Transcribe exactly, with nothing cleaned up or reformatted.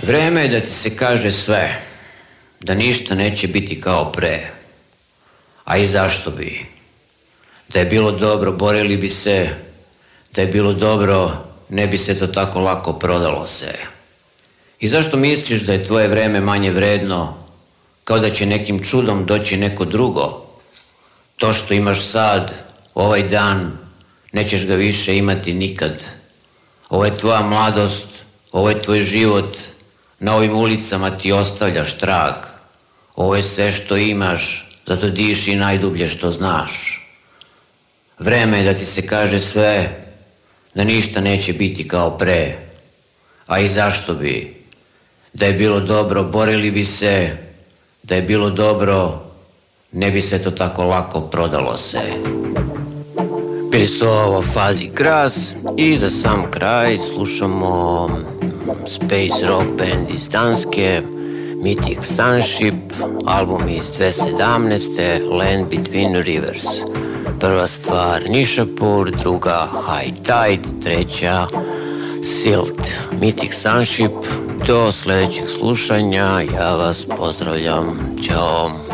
Vreme je da ti se kaže sve, da ništa neće biti kao pre. A i zašto bi? Da je bilo dobro, borili bi se. Da je bilo dobro, ne bi se to tako lako prodalo se. I zašto misliš da je tvoje vreme manje vredno, kao da će nekim čudom doći neko drugo? To što imaš sad, ovaj dan, nećeš ga više imati nikad. Ovo je tvoja mladost, ovo je tvoj život, na ovim ulicama ti ostavljaš trag. Ovo je sve što imaš, zato diši najdublje što znaš. Vreme je da ti se kaže sve, da ništa neće biti kao pre. A i zašto bi? Da je bilo dobro, borili bi se. Da je bilo dobro, ne bi se to tako lako prodalo se. Bili su ovo Fazi Gras i za sam kraj slušamo space rock band iz Danske, Mythic Sunship, album iz dve tisuće sedamnaeste. Land Between Rivers. Prva stvar Nishapur, druga High Tide, treća Silt. Mythic Sunship. Do sljedećeg slušanja, ja vas pozdravljam. Ćao.